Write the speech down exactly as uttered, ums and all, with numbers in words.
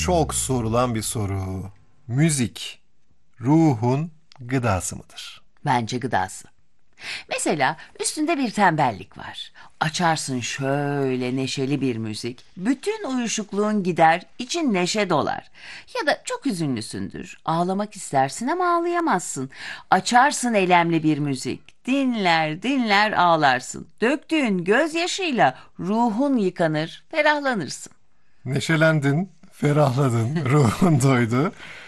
çok sorulan bir soru. Müzik ruhun gıdası mıdır? Bence gıdası. Mesela üstünde bir tembellik var. Açarsın şöyle neşeli bir müzik. Bütün uyuşukluğun gider, için neşe dolar. Ya da çok üzünlüsündür. Ağlamak istersin ama ağlayamazsın. Açarsın elemli bir müzik. Dinler, dinler ağlarsın. Döktüğün gözyaşıyla ruhun yıkanır, ferahlanırsın. Neşelendin, ferahladın, ruhun doydu.